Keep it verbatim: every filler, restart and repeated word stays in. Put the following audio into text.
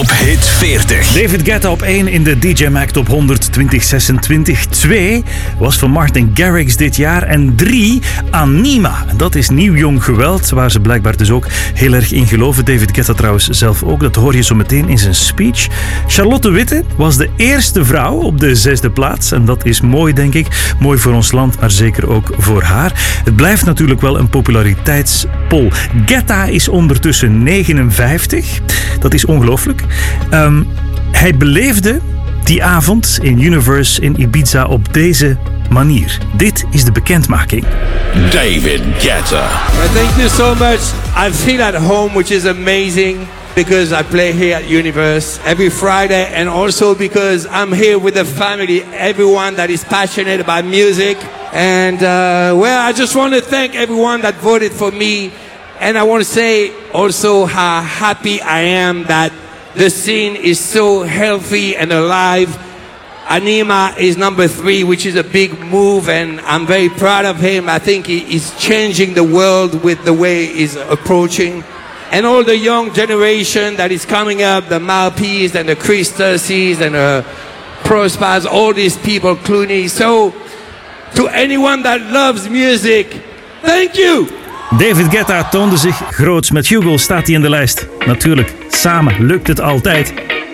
Top Hit veertig. David Guetta op één in de D J Mag Top honderd twintig zesentwintig. twee was van Martin Garrix dit jaar. En drie, Anima. Dat is nieuw jong geweld, waar ze blijkbaar dus ook heel erg in geloven. David Guetta trouwens zelf ook, dat hoor je zo meteen in zijn speech. Charlotte Witte was de eerste vrouw op de zesde plaats. En dat is mooi, denk ik. Mooi voor ons land, maar zeker ook voor haar. Het blijft natuurlijk wel een populariteitspol. Guetta is ondertussen negenenvijftig. Dat is ongelooflijk. Um, hij beleefde die avond in Universe in Ibiza op deze manier. Dit is de bekendmaking. David Guetta. Thank you so much. I feel at home, which is amazing, because I play here at Universe every Friday, and also because I'm here with the family, everyone that is passionate about music. And uh, well, I just want to thank everyone that voted for me. And I want to say also how happy I am that the scene is so healthy and alive. Anima is number three, which is a big move, and I'm very proud of him. I think he is changing the world with the way he's approaching. And all the young generation that is coming up, the Malpes and the Christuses and the Prospers, all these people, Clooney. So, to anyone that loves music, thank you! David Guetta toonde zich groots. Met Hugo staat hij in de lijst. Natuurlijk, samen lukt het altijd.